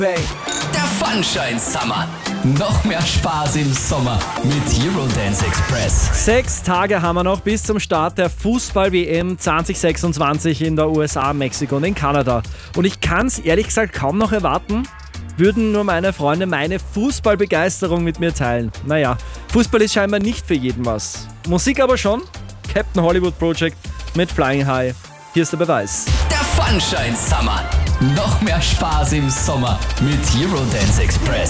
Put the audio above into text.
Der Funshine Summer. Noch mehr Spaß im Sommer mit Eurodance Express. 6 Tage haben wir noch bis zum Start der Fußball-WM 2026 in der USA, Mexiko und in Kanada. Und ich kann es ehrlich gesagt kaum noch erwarten, würden nur meine Freunde meine Fußballbegeisterung mit mir teilen. Naja, Fußball ist scheinbar nicht für jeden was. Musik aber schon. Captain Hollywood Project mit Flying High. Hier ist der Beweis. Der Funshine Summer. Noch mehr Spaß im Sommer mit Eurodance Express.